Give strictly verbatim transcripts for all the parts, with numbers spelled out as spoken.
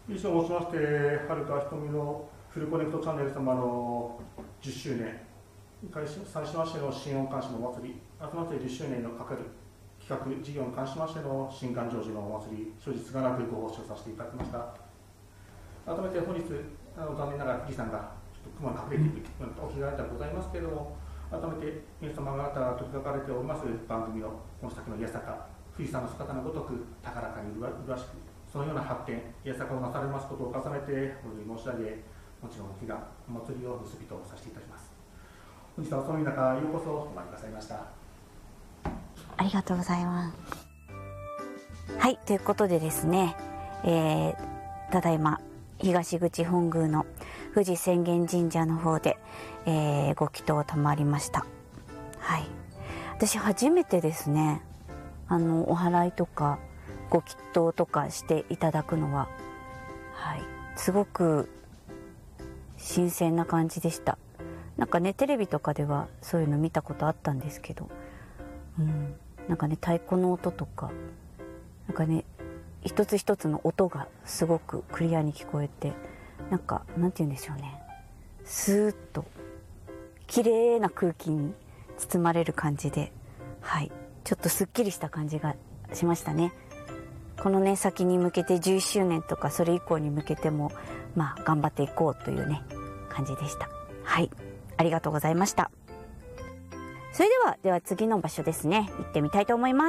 以上をもちまして、はるかひとみのフルコネクトチャンネル様のじゅっしゅうねん、際しましての新音監視のお祭り、集まってじゅっしゅうねんのかかる企画事業に関しましての新願成就のお祭り、諸日がなくご奉仕をさせていただきました。改めて本日、あの残念ながら富士山がちょっと雲に隠れているお日がではございますけれども、改めて皆様方が取り掛かれております番組のこの先の八坂、富士山の姿のごとく高らかに麗しく、そのような発展、八坂をなされますことを重ねてお祈り申し上げ、もちろん日がお祭りを結びとさせていただきます。本日はその中、ようこそお招きくださいました。 ありがとうございます。はい、ということでですね、えー、ただいま東口本宮の富士浅間神社の方で、えー、ご祈祷たまりました。はい、私初めてですね、あのお祓いとかご祈祷とかしていただくのは、はい、すごく新鮮な感じでした。なんかね、テレビとかではそういうの見たことあったんですけど、うん、なんかね、太鼓の音とか、なんかね、一つ一つの音がすごくクリアに聞こえて、なんかなんて言うんでしょうね、スーッと綺麗な空気に包まれる感じで、はい、ちょっとすっきりした感じがしましたね。このね、先に向けてじゅういっしゅうねんとかそれ以降に向けても、まあ頑張っていこうというね感じでした。はい、ありがとうございました。それではでは次の場所ですね、行ってみたいと思います。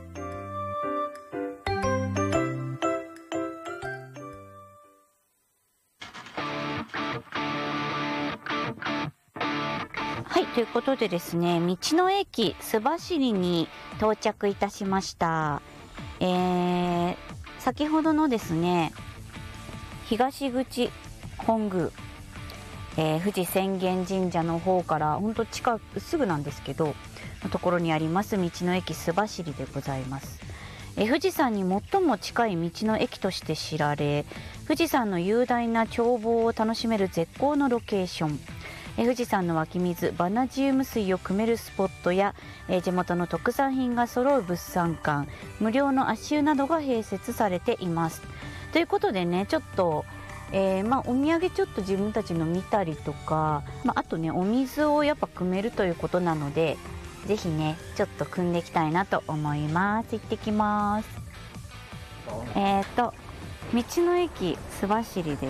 はい、ということでですね、道の駅須走に到着いたしました。えー、先ほどのですね、東口本宮、えー、富士浅間神社の方からほんと近くすぐなんですけどのところにあります道の駅須走でございます。えー、富士山に最も近い道の駅として知られ、富士山の雄大な眺望を楽しめる絶好のロケーション、えー、富士山の湧き水バナジウム水を汲めるスポットや、えー、地元の特産品が揃う物産館、無料の足湯などが併設されています。ということでね、ちょっとえーまあ、お土産ちょっと自分たちの見たりとか、まあ、あとね、お水をやっぱ汲めるということなので、ぜひねちょっと汲んでいきたいなと思います。行ってきます。えっと道の駅須走で